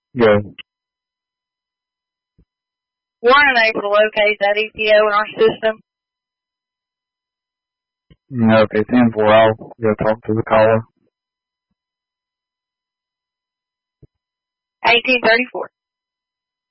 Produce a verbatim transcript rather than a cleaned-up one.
Good. We're unable to locate that E T O in our system. Okay, ten four, I'll go talk to the caller. eighteen thirty-four.